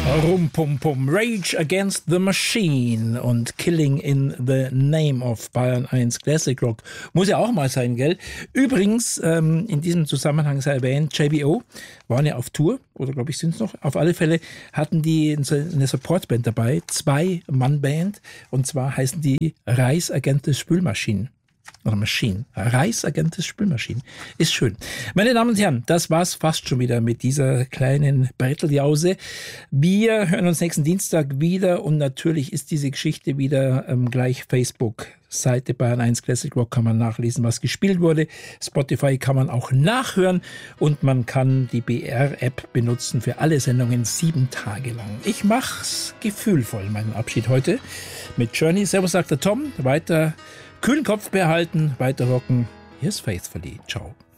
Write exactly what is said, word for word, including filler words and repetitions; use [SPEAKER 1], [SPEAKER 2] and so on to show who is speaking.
[SPEAKER 1] Rum Pum Pum, Rage Against the Machine und Killing in the Name of Bayern eins Classic Rock. Muss ja auch mal sein, gell? Übrigens, ähm, in diesem Zusammenhang sei erwähnt, J B O waren ja auf Tour, oder glaube ich sind es noch. Auf alle Fälle hatten die eine Supportband dabei, Zwei-Mann-Band, und zwar heißen die Rise Against the Spülmaschinen. Oder Machine. Rise Against the Spülmaschinen. Ist schön. Meine Damen und Herren, das war's fast schon wieder mit dieser kleinen Bretteljause. Wir hören uns nächsten Dienstag wieder und natürlich ist diese Geschichte wieder ähm, gleich Facebook. Seite Bayern eins Classic Rock kann man nachlesen, was gespielt wurde. Spotify kann man auch nachhören und man kann die B R-App benutzen für alle Sendungen sieben Tage lang. Ich mach's gefühlvoll, meinen Abschied heute mit Journey. Servus, sagt der Tom. Weiter kühlen Kopf behalten, weiter rocken. Hier ist Faithfully. Ciao.